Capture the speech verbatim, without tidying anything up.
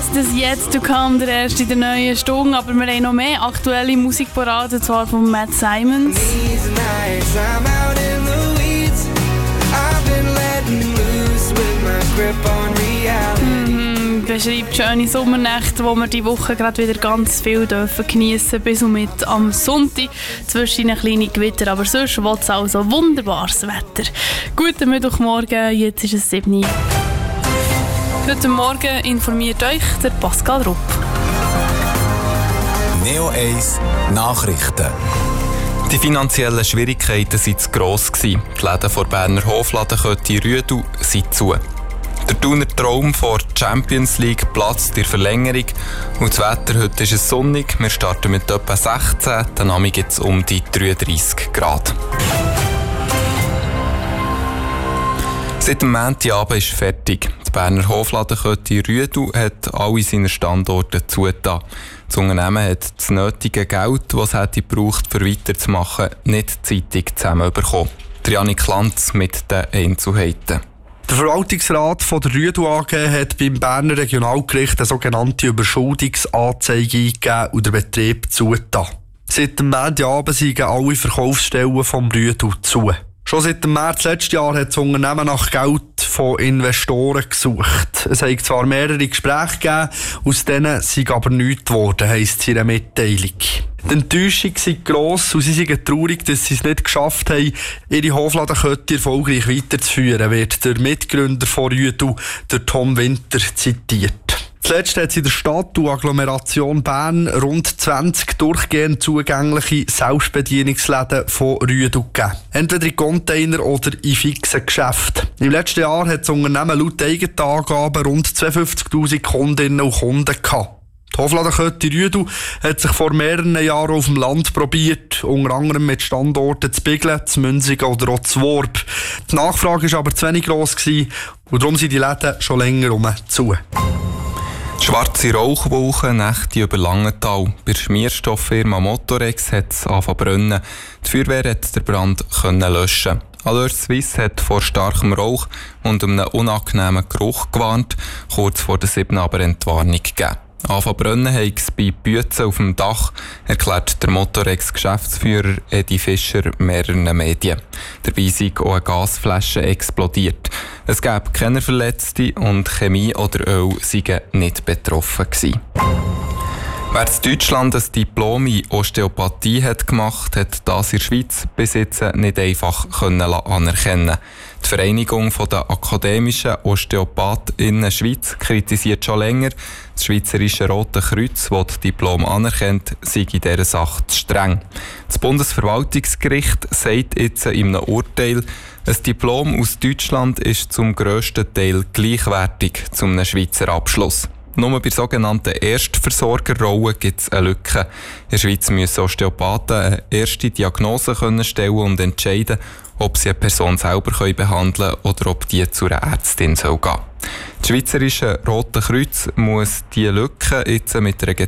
Best is yet to come, der erste in der neuen Stunde. Aber wir haben noch mehr aktuelle Musikparade, zwar von Matt Simons. Mhm, beschreibt schöne Sommernächte, wo wir die Woche gerade wieder ganz viel dürfen geniessen, bis und mit am Sonntag. Zwischen ein kleine Gewitter, aber sonst wird es also wunderbares Wetter. Guten Mittwochmorgen, jetzt ist es sieben Uhr. Heute Morgen informiert euch der Pascal Rupp. Neo eins Nachrichten. Die finanziellen Schwierigkeiten waren zu gross. Die Läden vor Berner Hofladenkette Rüdu sind zu. Der Thuner Traum vor Champions League platzt in Verlängerung. Und das Wetter heute ist es sonnig. Wir starten mit etwa sechzehn, dann Abend gibt es um die dreiunddreissig Grad. Seit dem Montagabend ist fertig. Die Berner Hofladenkette Rüdu hat alle seine Standorte zugetan. Das Unternehmen hat das nötige Geld, das es hätte gebraucht, für weiterzumachen, nicht zeitig zusammenbekommen. Janik Lanz mit den Einzelheiten. Der Verwaltungsrat von der Rüdu A G hat beim Berner Regionalgericht eine sogenannte Überschuldungsanzeige eingegeben und den Betrieb zugetan. Seit dem Montagabend sind alle Verkaufsstellen vom Rüdu zu. Schon seit dem März letzten Jahr hat das Unternehmen nach Geld von Investoren gesucht. Es hat zwar mehrere Gespräche gegeben, aus denen sei aber nichts geworden, heisst es in einer Mitteilung. Die Enttäuschung sei gross und sie sind traurig, dass sie es nicht geschafft haben, ihre Hofladenkette erfolgreich weiterzuführen, wird der Mitgründer von Rüdu, der Tom Winter, zitiert. Zuletzt hat es in der Stadt und Agglomeration Bern rund zwanzig durchgehend zugängliche Selbstbedienungsläden von Rüdu gegeben. Entweder in Container oder in fixen Geschäften. Im letzten Jahr hat das Unternehmen laut eigenen Angaben rund zweiundfünfzigtausend Kundinnen und Kunden gehabt. Die Hofladenkette Rüdu hat sich vor mehreren Jahren auf dem Land probiert, unter anderem mit Standorten zu Biglen, zu Münzigen oder auch zu Worb. Die Nachfrage war aber zu wenig gross und darum sind die Läden schon länger rum zu. Schwarze Rauchwolken, Nächte über Langenthal. Bei der Schmierstofffirma Motorex hat es angefangen zu brennen. Die Feuerwehr hat den Brand löschen. Allers Suisse hat vor starkem Rauch und einem unangenehmen Geruch gewarnt, kurz vor der sieben aber Entwarnung gegeben. Anfangen brennen hat es bei Bützen auf dem Dach, erklärt der Motorex-Geschäftsführer Edi Fischer mehreren Medien. Dabei sei auch eine Gasflasche explodiert. Es gäbe keine Verletzten und Chemie oder Öl seien nicht betroffen gewesen. Wer in Deutschland ein Diplom in Osteopathie hat gemacht, hat das in der Schweiz bis jetzt nicht einfach können anerkennen. Die Vereinigung der akademischen OsteopathInnen Schweiz kritisiert schon länger, das Schweizerische Rote Kreuz, das das Diplom anerkennt, sei in dieser Sache zu streng. Das Bundesverwaltungsgericht sagt jetzt in einem Urteil, ein Diplom aus Deutschland ist zum grössten Teil gleichwertig zu einem Schweizer Abschluss. Nur bei sogenannten Erstversorgerrollen gibt es eine Lücke. In der Schweiz müssen Osteopathen eine erste Diagnose können stellen und entscheiden, ob sie eine Person selber behandeln können oder ob die zu einer Ärztin gehen soll. Das Schweizerische Rote Kreuz muss diese Lücke jetzt mit einer